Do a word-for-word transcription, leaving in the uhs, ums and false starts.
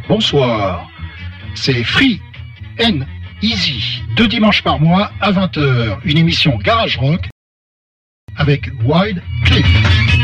Bonsoir, c'est Free and Easy, deux dimanches par mois à vingt heures, une émission Garage Rock avec Wild Cliff.